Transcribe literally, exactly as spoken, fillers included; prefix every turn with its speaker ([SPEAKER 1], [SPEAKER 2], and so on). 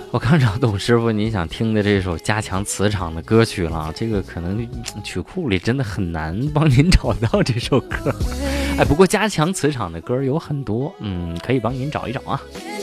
[SPEAKER 1] 我看着董师傅你想听的这首加强磁场的歌曲了，这个可能曲库里真的很难帮您找到这首歌。哎，不过加强磁场的歌有很多，嗯，可以帮您找一找啊。